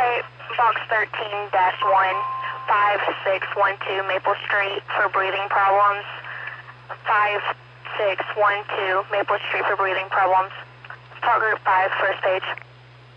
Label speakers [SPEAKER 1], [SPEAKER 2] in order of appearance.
[SPEAKER 1] Alright, box 13-1, 5612 Maple Street for breathing problems. 5612 Maple Street for breathing problems. Talk group 5, first stage.